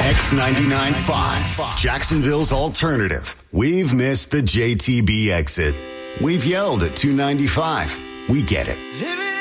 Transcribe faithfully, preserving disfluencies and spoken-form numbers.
X ninety-nine point five, Jacksonville's alternative. We've missed the J T B exit. We've yelled at two ninety-five. We get it.